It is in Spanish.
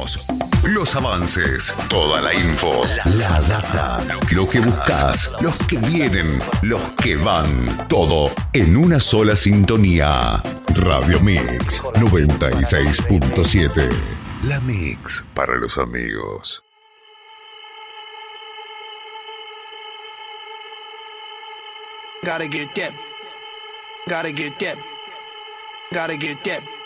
estrenos, los avances, toda la info, la data, lo que buscas, los que vienen, los que van, todo en una sola sintonía. Radio Mix 96.7. La Mix para los amigos. Gotta get that. Gotta get that. Gotta get that.